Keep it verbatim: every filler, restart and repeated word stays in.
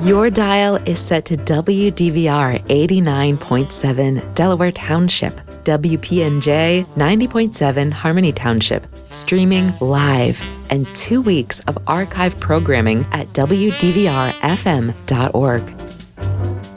Your dial is set to W D V R eighty-nine point seven Delaware Township, W P N J ninety point seven Harmony Township, streaming live, and two weeks of archive programming at W D V R F M dot org.